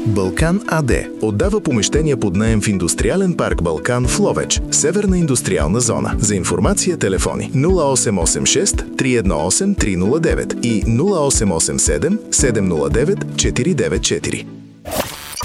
Балкан АД отдава помещения под наем в Индустриален парк Балкан в Ловеч, Северна индустриална зона. За информация телефони 0886 318 309 и 0887 709 494.